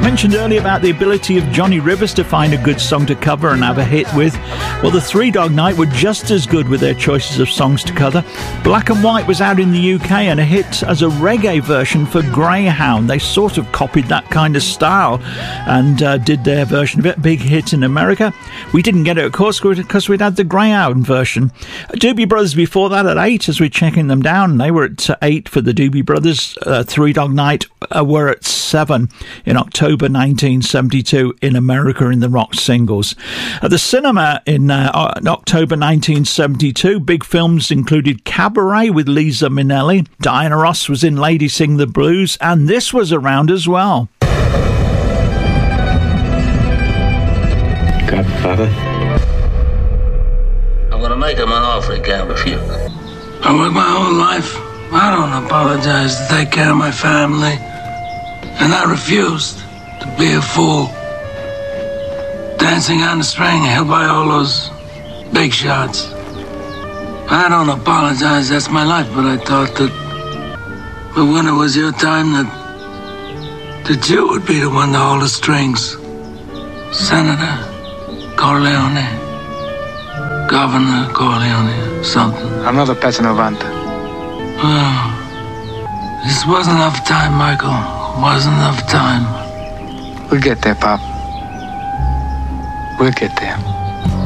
mentioned earlier about the ability of Johnny Rivers to find a good song to cover and have a hit with. Well, the Three Dog Night were just as good with their choices of songs to cover. Black and White was out in the UK and a hit as a reggae version for Greyhound. They sort of copied that kind of style and did their version of it. Big hit in America. We didn't get it, of course, because we'd had the Greyhound version. Doobie Brothers before that at 8, as we're checking them down. They were at 8 for the Doobie Brothers. Three Dog Night were at 7 in October 1972 in America in the rock singles. At the cinema in October 1972, big films included Cabaret with Liza Minnelli. Diana Ross was in Lady Sing the Blues, and this was around as well. Godfather. I'm gonna make him an offer he can't refuse. I work my whole life. I don't apologize to take care of my family. And I refused to be a fool. Dancing on the string held by all those big shots. I don't apologize, that's my life, but I thought that when it was your time that you would be the one to hold the strings. Senator Corleone, Governor Corleone, something. Another Casanova. Oh, this wasn't enough time, Michael. Wasn't enough time. We'll get there, Pop. We'll get there.